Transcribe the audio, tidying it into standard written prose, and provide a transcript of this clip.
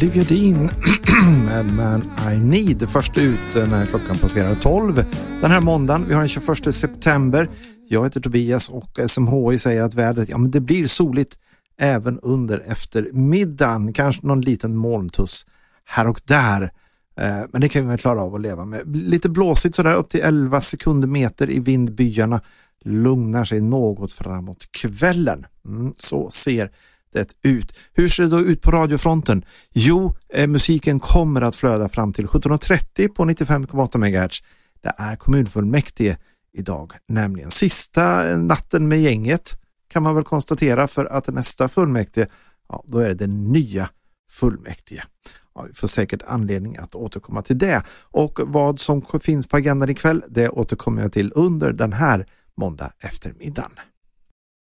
Olivia Dean med Man I Need. Först ut när klockan passerar 12 den här måndagen. Vi har den 21 september. Jag heter Tobias och SMHI säger att vädret, men det blir soligt även under eftermiddagen. Kanske någon liten molntuss här och där. Men det kan vi väl klara av att leva med. Lite blåsigt sådär upp till 11 sekunder i vindbyarna. Lugnar sig något framåt kvällen. Så ser det ut. Hur ser det då ut på radiofronten? Jo, musiken kommer att flöda fram till 17.30 på 95,8 MHz. Det är kommunfullmäktige idag, nämligen sista natten med gänget kan man väl konstatera, för att nästa fullmäktige, då är det nya fullmäktige. Vi får säkert anledning att återkomma till det. Och vad som finns på agendan ikväll, det återkommer jag till under den här måndag eftermiddagen.